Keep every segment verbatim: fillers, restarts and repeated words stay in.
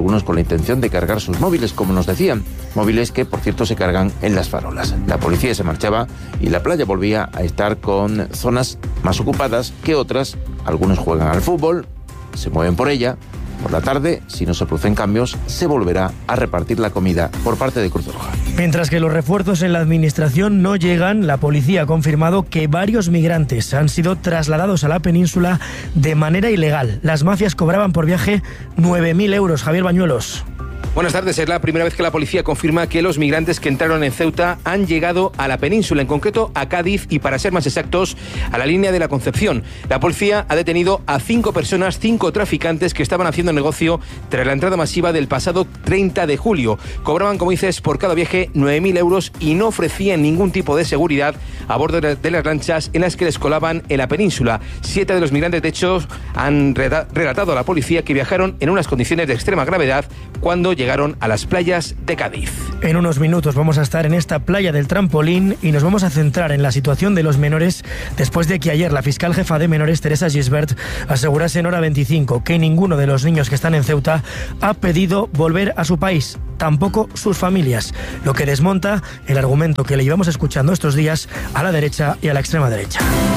algunos con la intención de cargar sus móviles, como nos decían, móviles que, por cierto, se cargan en las farolas. La policía se marchaba y la playa volvía a estar con zonas más ocupadas que otras. Algunos juegan al fútbol, se mueven por ella. Por la tarde, si no se producen cambios, se volverá a repartir la comida por parte de Cruz Roja. Mientras que los refuerzos en la administración no llegan, la policía ha confirmado que varios migrantes han sido trasladados a la península de manera ilegal. Las mafias cobraban por viaje nueve mil euros. Javier Bañuelos. Buenas tardes. Es la primera vez que la policía confirma que los migrantes que entraron en Ceuta han llegado a la península, en concreto a Cádiz y, para ser más exactos, a la línea de la Concepción. La policía ha detenido a cinco personas, cinco traficantes que estaban haciendo negocio tras la entrada masiva del pasado treinta de julio. Cobraban, como dices, por cada viaje nueve mil euros y no ofrecían ningún tipo de seguridad a bordo de las lanchas en las que les colaban en la península. Siete de los migrantes, de hecho, han relatado a la policía que viajaron en unas condiciones de extrema gravedad cuando llegaron a las playas de Cádiz. En unos minutos vamos a estar en esta playa del Trampolín y nos vamos a centrar en la situación de los menores después de que ayer la fiscal jefa de menores, Teresa Gisbert, asegurase en Hora veinticinco que ninguno de los niños que están en Ceuta ha pedido volver a su país, tampoco sus familias, lo que desmonta el argumento que le llevamos escuchando estos días a la derecha y a la extrema derecha.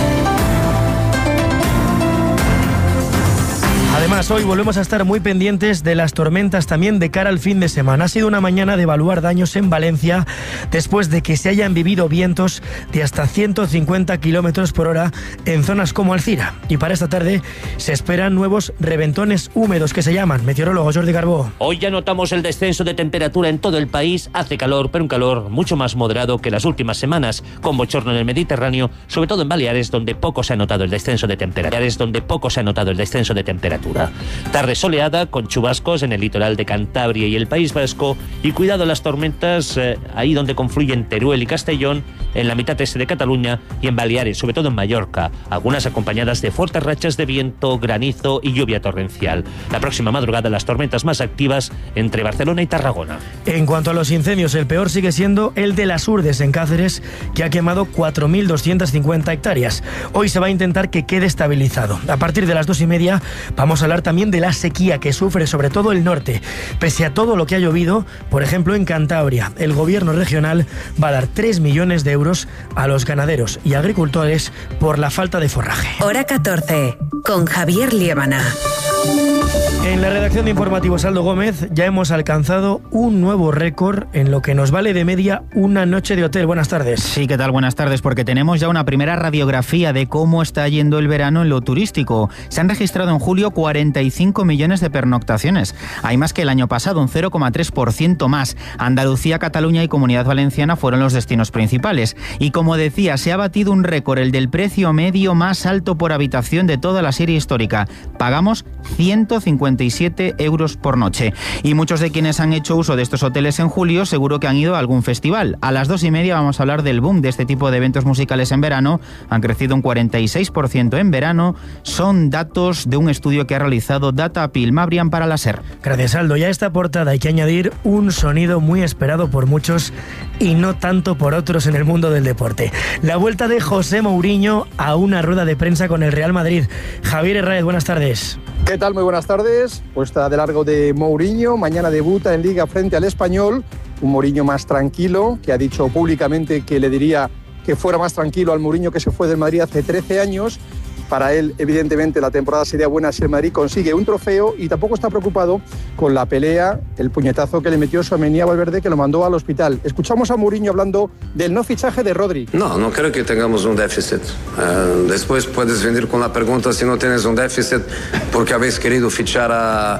Además, hoy volvemos a estar muy pendientes de las tormentas también de cara al fin de semana. Ha sido una mañana de evaluar daños en Valencia después de que se hayan vivido vientos de hasta ciento cincuenta kilómetros por hora en zonas como Alcira. Y para esta tarde se esperan nuevos reventones húmedos que se llaman. Meteorólogo Jordi Carbó. Hoy ya notamos el descenso de temperatura en todo el país. Hace calor, pero un calor mucho más moderado que las últimas semanas, con bochorno en el Mediterráneo, sobre todo en Baleares, donde poco se ha notado el descenso de temperatura. Baleares, donde poco se ha notado el descenso de temperatura. Tarde soleada con chubascos en el litoral de Cantabria y el País Vasco, y cuidado a las tormentas eh, ahí donde confluyen Teruel y Castellón, en la mitad este de Cataluña y en Baleares, sobre todo en Mallorca, algunas acompañadas de fuertes rachas de viento, granizo y lluvia torrencial. La próxima madrugada las tormentas más activas entre Barcelona y Tarragona. En cuanto a los incendios, el peor sigue siendo el de las Urdes en Cáceres, que ha quemado cuatro mil doscientas cincuenta hectáreas. Hoy se va a intentar que quede estabilizado. A partir de las dos y media vamos a hablar también de la sequía que sufre sobre todo el norte. Pese a todo lo que ha llovido, por ejemplo en Cantabria, el gobierno regional va a dar tres millones de euros a los ganaderos y agricultores por la falta de forraje. Hora catorce, con Javier Liébana. En la redacción de Informativos Aldo Gómez ya hemos alcanzado un nuevo récord en lo que nos vale de media una noche de hotel. Buenas tardes. Sí, ¿qué tal? Buenas tardes, porque tenemos ya una primera radiografía de cómo está yendo el verano en lo turístico. Se han registrado en julio cuarenta y cinco millones de pernoctaciones. Hay más que el año pasado, un cero coma tres por ciento más. Andalucía, Cataluña y Comunidad Valenciana fueron los destinos principales. Y como decía, se ha batido un récord, el del precio medio más alto por habitación de toda la serie histórica. Pagamos ciento cincuenta y siete euros por noche. Y muchos de quienes han hecho uso de estos hoteles en julio seguro que han ido a algún festival. A las dos y media vamos a hablar del boom de este tipo de eventos musicales en verano. Han crecido un cuarenta y seis por ciento en verano. Son datos de un estudio que ha realizado Datapil Mabrian para la SER. Gracias, Aldo. Y a esta portada hay que añadir un sonido muy esperado por muchos y no tanto por otros en el mundo del deporte. La vuelta de José Mourinho a una rueda de prensa con el Real Madrid. Javier Herráez, buenas tardes. ¿Qué tal? Muy buenas tardes. Puesta de largo de Mourinho. Mañana debuta en Liga frente al Español. Un Mourinho más tranquilo, que ha dicho públicamente que le diría que fuera más tranquilo al Mourinho que se fue del Madrid hace trece años. Para él, evidentemente, la temporada sería buena si el Madrid consigue un trofeo, y tampoco está preocupado con la pelea, el puñetazo que le metió Tchouaméni a Valverde, que lo mandó al hospital. Escuchamos a Mourinho hablando del no fichaje de Rodri. No, no creo que tengamos un déficit. Uh, después puedes venir con la pregunta si no tienes un déficit porque habéis querido fichar a,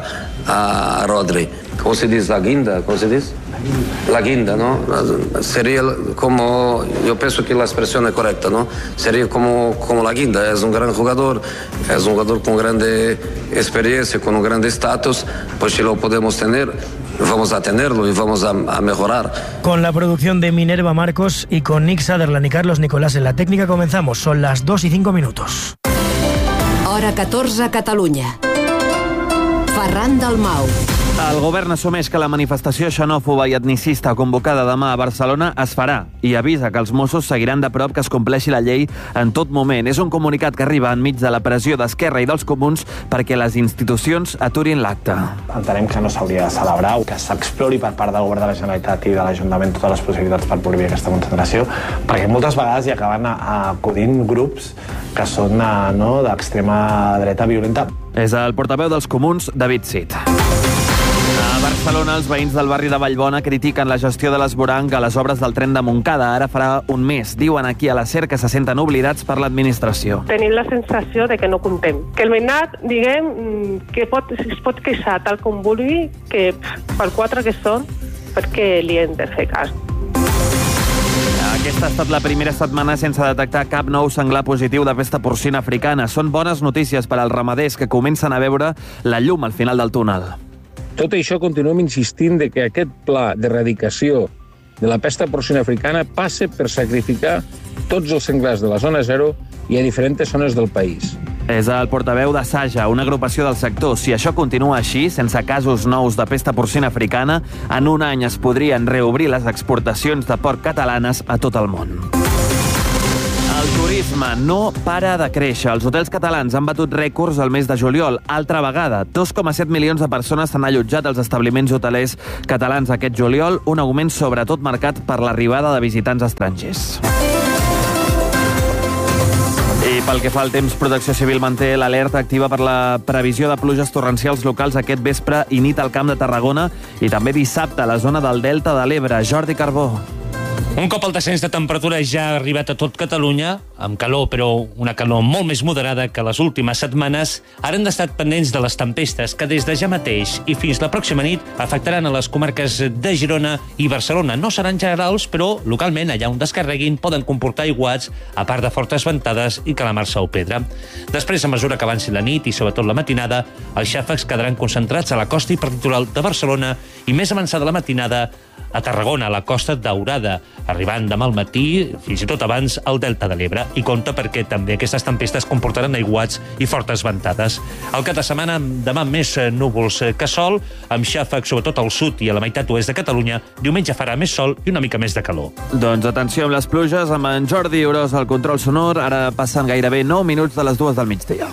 a Rodri. ¿Cómo se dice? La guinda, ¿cómo se dice? La guinda, ¿no? Sería como, yo pienso que la expresión es correcta, ¿no? Sería como, como la guinda. Es un gran jugador, es un jugador con grande experiencia, con un grande estatus. Pues si lo podemos tener, vamos a tenerlo y vamos a, a mejorar. Con la producción de Minerva Marcos y con Nick Sutherland y Carlos Nicolás en la técnica comenzamos. Son las dos y cinco minutos. Hora catorze, Catalunya. Ferran Dalmau. El govern assumeix que la manifestació xenòfoba i etnicista convocada demà a Barcelona es farà i avisa que els Mossos seguiran de prop que es compleixi la llei en tot moment. És un comunicat que arriba enmig de la pressió d'Esquerra i dels Comuns perquè les institucions aturin l'acte. Entenem que no s'hauria de celebrar, que s'explori per part del govern de la Generalitat i de l'Ajuntament totes les possibilitats per prohibir aquesta concentració, perquè moltes vegades hi acaben acudint grups que són no, d'extrema dreta violenta. És el portaveu dels Comuns, David Cid. A Barcelona, els veïns del barri de Vallbona critiquen la gestió de l'esvoranc a les obres del tren de Montcada. Ara farà un mes. Diuen aquí a la SER que se senten oblidats per l'administració. Tenim la sensació de que no comptem. Que el veïnat, diguem, que pot, es pot queixar tal com vulgui, que per quatre que són, perquè li hem de fer cas. Aquesta ha estat la primera setmana sense detectar cap nou senglar positiu de pesta porcina africana. Són bones notícies per als ramaders que comencen a veure la llum al final del túnel. Tot això continuem insistint de que aquest pla d'erradicació de la pesta porcina africana passe per sacrificar tots els senglars de la zona zero i a diferents zones del país. És el portaveu de Saja, una agrupació del sector. Si això continua així, sense casos nous de pesta porcina africana, en un any es podrien reobrir les exportacions de porc catalanes a tot el món. El turisme no para de créixer. Els hotels catalans han batut rècords al mes de juliol. Altra vegada, dos coma set milions de persones s'han allotjat als establiments hotelers catalans aquest juliol, un augment sobretot marcat per l'arribada de visitants estrangers. I pel que fa al temps, Protecció Civil manté l'alerta activa per la previsió de pluges torrencials locals aquest vespre i nit al Camp de Tarragona i també dissabte a la zona del Delta de l'Ebre. Jordi Carbó. Un cop el descens de temperatura ja ha arribat a tot Catalunya, amb calor, però una calor molt més moderada que les últimes setmanes, ara han d'estar pendents de les tempestes que des de ja mateix i fins la pròxima nit afectaran a les comarques de Girona i Barcelona. No seran generals, però localment, allà on descarreguin, poden comportar aiguats, a part de fortes ventades i calamar-se o pedra. Després, a mesura que avanci la nit i sobretot la matinada, els xàfecs quedaran concentrats a la costa i peritoral de Barcelona i més avançada la matinada a Tarragona, a la Costa Daurada, arribant demà al matí, fins i tot abans, al Delta de l'Ebre. I compte perquè també aquestes tempestes comportaran aiguats i fortes ventades. Al cap de setmana, demà més núvols que sol, amb xàfecs sobretot al sud i a la meitat oest de Catalunya. Diumenge farà més sol i una mica més de calor. Doncs atenció amb les pluges, amb en Jordi Orós al control sonor. Ara passen gairebé nou minuts de les dues del migdia.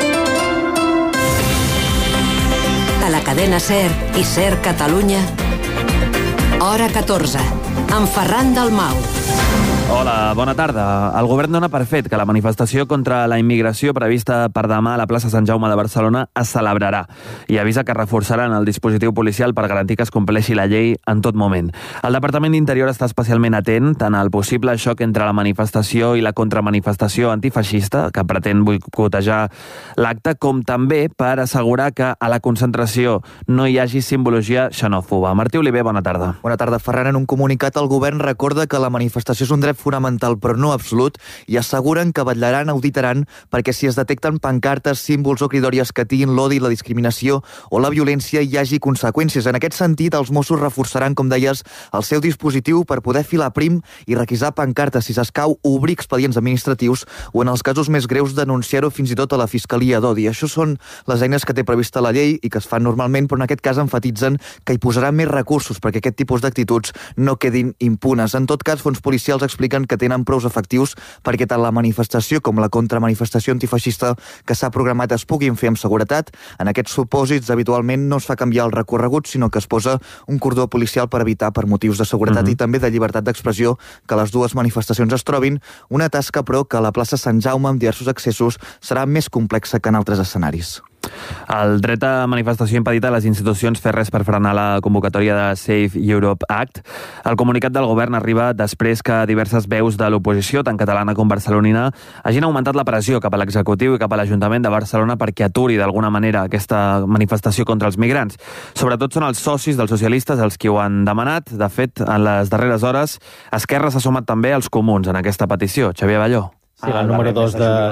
A la cadena SER i SER Catalunya, hora catorze, amb Ferran Dalmau. Hola, bona tarda. El govern dona per fet que la manifestació contra la immigració prevista per demà a la plaça Sant Jaume de Barcelona es celebrarà i avisa que reforçaran el dispositiu policial per garantir que es compleixi la llei en tot moment. El Departament d'Interior està especialment atent tant al possible xoc entre la manifestació i la contramanifestació antifeixista que pretén boicotejar l'acte, com també per assegurar que a la concentració no hi hagi simbologia xenòfoba. Martí Oliver, bona tarda. Bona tarda, Ferran. En un comunicat, el govern recorda que la manifestació és un dret fonamental però no absolut i asseguren que vetllaran, auditaran perquè si es detecten pancartes, símbols o cridòries que tinguin l'odi, la discriminació o la violència hi hagi conseqüències. En aquest sentit, els Mossos reforçaran, com deies, el seu dispositiu per poder filar prim i requisar pancartes si s'escau, obrir expedients administratius o en els casos més greus denunciar-ho fins i tot a la Fiscalia d'Odi. Això són les eines que té prevista la llei i que es fan normalment, però en aquest cas enfatitzen que hi posaran més recursos perquè aquest tipus d'actituds no quedin impunes. En tot cas, fons policials expliquen que tenen prous efectius perquè tant la manifestació com la contramanifestació antifeixista que s'ha programat es puguin fer amb seguretat. En aquests supòsits, habitualment no es fa canviar el recorregut, sinó que es posa un cordó policial per evitar, per motius de seguretat mm-hmm. i també de llibertat d'expressió, que les dues manifestacions es trobin. Una tasca, però, que a la plaça Sant Jaume, amb diversos accessos, serà més complexa que en altres escenaris. El dret a manifestació impedit a les institucions fer res per frenar la convocatòria de Save Europe Act. El comunicat del govern arriba després que diverses veus de l'oposició, tant catalana com barcelonina, hagin augmentat la pressió cap a l'executiu i cap a l'Ajuntament de Barcelona perquè aturi d'alguna manera aquesta manifestació contra els migrants. Sobretot són els socis dels socialistes els qui ho han demanat. De fet, en les darreres hores, Esquerra s'ha sumat també als comuns en aquesta petició. Xavier Balló. Sí, la número dos de...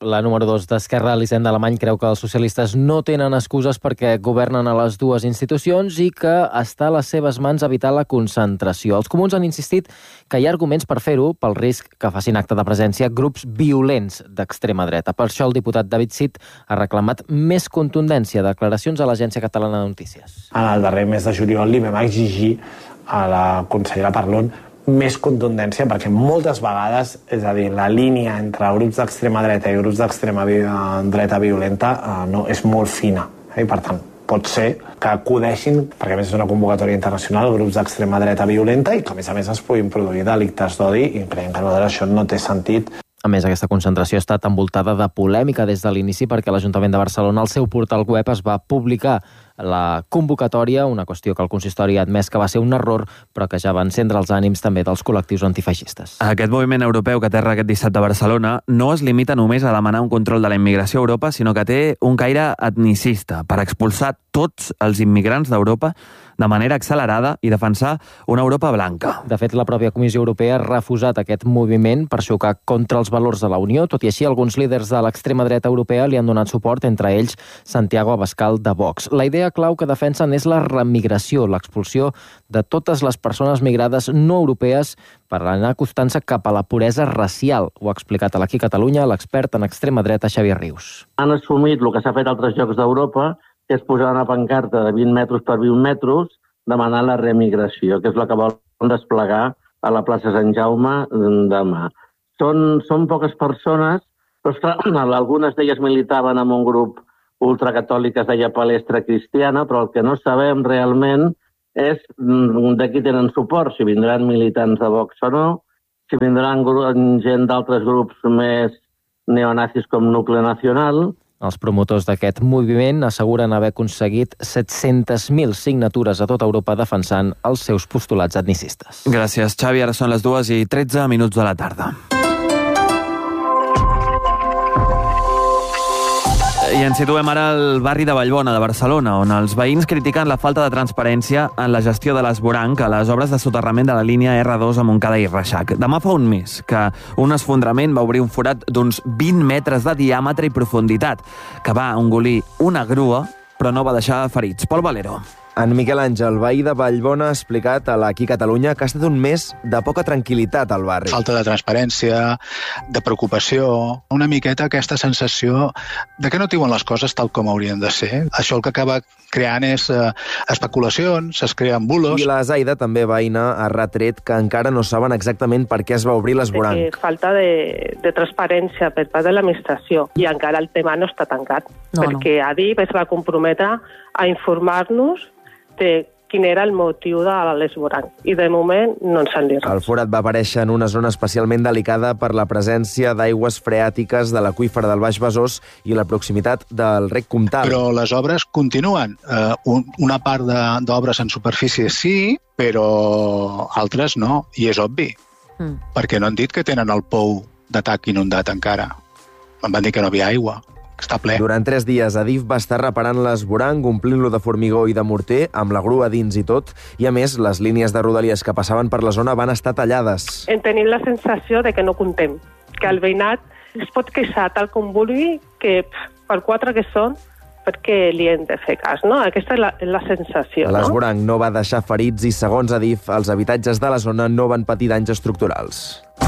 La número dos d'Esquerra, Elisenda Alemany, creu que els socialistes no tenen excuses perquè governen a les dues institucions i que està a les seves mans evitar la concentració. Els comuns han insistit que hi ha arguments per fer-ho pel risc que facin acte de presència grups violents d'extrema dreta. Per això el diputat David Cid ha reclamat més contundència. Declaracions a l'Agència Catalana de Notícies. En el darrer mes de juliol li vam exigir a la consellera Parlon més contundència, perquè moltes vegades, és a dir, la línia entre grups d'extrema dreta i grups d'extrema dreta violenta eh, no, és molt fina. Eh? I per tant, pot ser que acudeixin, perquè a més és una convocatòria internacional, grups d'extrema dreta violenta i que a més a més es puguin produir delictes d'odi i creiem que això no té sentit. A més, aquesta concentració ha estat envoltada de polèmica des de l'inici perquè l'Ajuntament de Barcelona al seu portal web es va publicar la convocatòria, una qüestió que el consistori ha admès que va ser un error, però que ja va encendre els ànims també dels col·lectius antifeixistes. Aquest moviment europeu que aterra aquest dissabte a Barcelona no es limita només a demanar un control de la immigració a Europa, sinó que té un caire etnicista per expulsar tots els immigrants d'Europa de manera accelerada i defensar una Europa blanca. De fet, la pròpia Comissió Europea ha refusat aquest moviment per xocar contra els valors de la Unió. Tot i així, alguns líders de l'extrema dreta europea li han donat suport, entre ells Santiago Abascal de Vox. La idea clau que defensen és la remigració, l'expulsió de totes les persones migrades no europees per anar acostant-se cap a la puresa racial. Ho ha explicat a l'Aquí Catalunya l'expert en extrema dreta Xavier Rius. Han assumit el que s'ha fet a altres llocs d'Europa, que és posar una pancarta de vint metres per vint metres demanant la remigració, que és la que volen desplegar a la plaça Sant Jaume demà. Són, són poques persones, però esclar, algunes d'elles militaven en un grup ultracatòlic que es deia Palestra Cristiana, però el que no sabem realment és de qui tenen suport, si vindran militants de Vox o no, si vindran gent d'altres grups més neonazis com Nuclear Nacional. Els promotors d'aquest moviment asseguren haver aconseguit set-centes mil signatures a tota Europa defensant els seus postulats etnicistes. Gràcies, Xavi. Ara són les dues i tretze minuts de la tarda. I ens situem ara al barri de Vallbona, de Barcelona, on els veïns critiquen la falta de transparència en la gestió de l'esvoranc a les obres de soterrament de la línia erre dos a Montcada i Reixac. Demà fa un mes que un esfondrament va obrir un forat d'uns vint metres de diàmetre i profunditat, que va engolir una grua, però no va deixar ferits. Pol Valero. En Miquel Àngel, veí de Vallbona, ha explicat a l'Aquí Catalunya que ha estat un mes de poca tranquil·litat al barri. Falta de transparència, de preocupació, una miqueta aquesta sensació de que no diuen les coses tal com haurien de ser. Això el que acaba creant és eh, especulacions, es creen bulos. I la Zaida, també veïna, ha retret que encara no saben exactament per què es va obrir l'esvoranc. Falta de, de transparència per part de l'administració i encara el tema no està tancat, no, perquè no. Adif es va comprometre a informar-nos de quin era el motiu de l'esvoranc. I de moment no ens han dit res. El forat va aparèixer en una zona especialment delicada per la presència d'aigües freàtiques de l'aqüífer del Baix Besòs i la proximitat del rec Comtal. Però les obres continuen. Uh, una part d'obres en superfície sí, però altres no, i és obvi. Mm. Perquè no han dit que tenen el pou d'atac inundat encara. Em van dir que no havia aigua. Està ple. Durant tres dies, Adif va estar reparant l'esvoranc, omplint-lo de formigó i de morter, amb la grua dins i tot, i a més, les línies de rodalies que passaven per la zona van estar tallades. Hem tenit la sensació de que no comptem, que el veïnat es pot queixar tal com vulgui, que per quatre que són, perquè li hem de fer cas, no? Aquesta és la, la sensació, no? L'esvoranc no va deixar ferits i, segons Adif, els habitatges de la zona no van patir danys estructurals.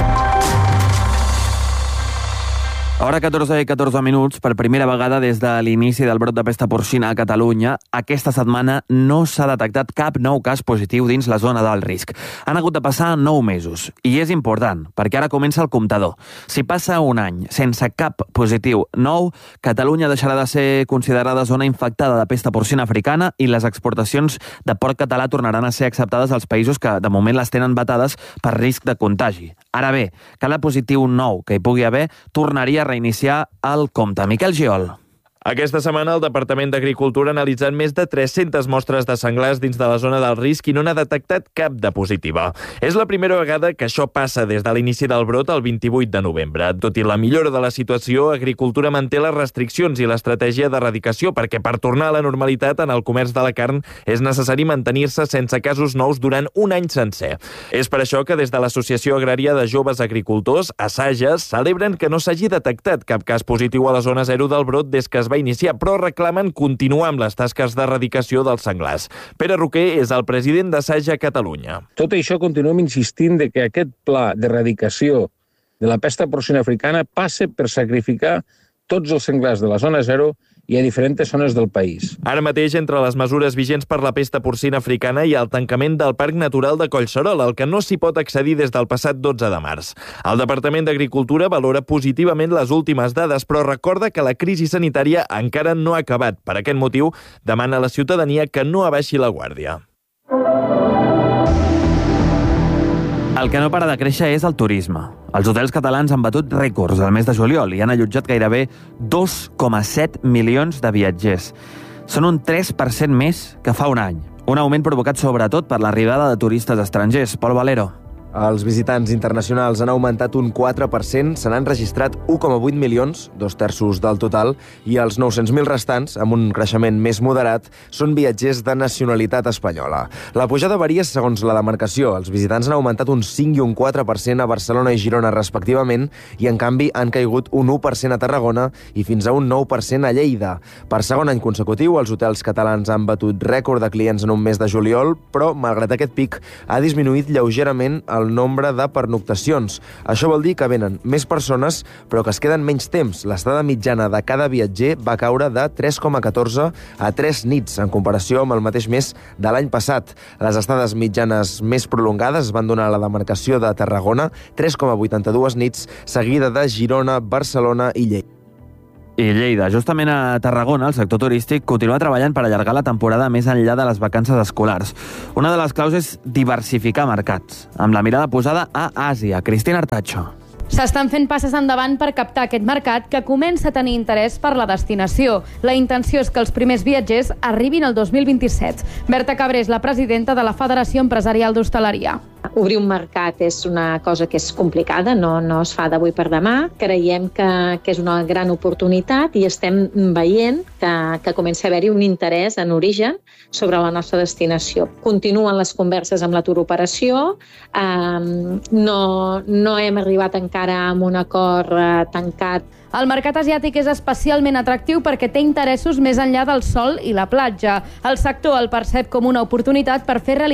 Hora catorze i catorze minuts, per primera vegada des de l'inici del brot de pesta porcina a Catalunya, aquesta setmana no s'ha detectat cap nou cas positiu dins la zona d'alt risc. Han hagut de passar nou mesos, i és important, perquè ara comença el comptador. Si passa un any sense cap positiu nou, Catalunya deixarà de ser considerada zona infectada de pesta porcina africana i les exportacions de porc català tornaran a ser acceptades als països que de moment les tenen vetades per risc de contagi. Ara bé, cada positiu nou que hi pugui haver tornaria a reiniciar el compte. Miquel Giol. Aquesta setmana el Departament d'Agricultura ha analitzat més de tres-centes mostres de senglars dins de la zona del risc i no n'ha detectat cap de positiva. És la primera vegada que això passa des de l'inici del brot el vint-i-vuit de novembre. Tot i la millora de la situació, Agricultura manté les restriccions i l'estratègia d'erradicació perquè per tornar a la normalitat en el comerç de la carn és necessari mantenir-se sense casos nous durant un any sencer. És per això que des de l'Associació Agrària de Joves Agricultors, ASAJES, celebren que no s'hagi detectat cap cas positiu a la zona zero del brot des que es va iniciar, però reclamen continuar amb les tasques d'erradicació dels senglars. Pere Roquer és el president d'Asaja Catalunya. Tot això continuem insistint de que aquest pla d'erradicació de la pesta porcina africana passa per sacrificar tots els senglars de la zona zero i a diferents zones del país. Ara mateix, entre les mesures vigents per la pesta porcina africana hi ha el tancament del Parc Natural de Collserola, al que no s'hi pot accedir des del passat dotze de març. El Departament d'Agricultura valora positivament les últimes dades, però recorda que la crisi sanitària encara no ha acabat. Per aquest motiu, demana a la ciutadania que no abaixi la guàrdia. El que no para de créixer és el turisme. Els hotels catalans han batut rècords al mes de juliol i han allotjat gairebé dos coma set milions de viatgers. Són un tres per cent més que fa un any. Un augment provocat sobretot per l'arribada de turistes estrangers. Pol Valero. Els visitants internacionals han augmentat un quatre per cent, se n'han registrat u coma vuit milions, dos terços del total, i els nou-cents mil restants, amb un creixement més moderat, són viatgers de nacionalitat espanyola. La pujada varia segons la demarcació. Els visitants han augmentat un cinc i un quatre per cent a Barcelona i Girona respectivament, i en canvi han caigut un u per cent a Tarragona i fins a un nou per cent a Lleida. Per segon any consecutiu, els hotels catalans han batut rècord de clients en un mes de juliol, però, malgrat aquest pic, ha disminuït lleugerament el nombre de pernoctacions. Això vol dir que venen més persones, però que es queden menys temps. L'estada mitjana de cada viatger va caure de tres coma catorze a tres nits, en comparació amb el mateix mes de l'any passat. Les estades mitjanes més prolongades van donar a la demarcació de Tarragona tres coma vuitanta-dues nits, seguida de Girona, Barcelona i Lleida. I Lleida. Justament a Tarragona, el sector turístic continua treballant per allargar la temporada més enllà de les vacances escolars. Una de les claus és diversificar mercats, amb la mirada posada a Àsia. Cristina Artacho. S'estan fent passes endavant per captar aquest mercat que comença a tenir interès per la destinació. La intenció és que els primers viatgers arribin el dos mil vint-i-set. Berta Cabré és la presidenta de la Federació Empresarial d'Hostaleria. Obrir un mercat és una cosa que és complicada, no, no es fa d'avui per demà. Creiem que, que és una gran oportunitat i estem veient que, que comença a haver-hi un interès en origen sobre la nostra destinació. Continuen les converses amb la turoperació, eh, no, no hem arribat encara amb un acord eh, tancat. El mercat asiàtic és especialment atractiu perquè té interessos més enllà del sol i la platja. El sector el percep com una oportunitat per fer realitat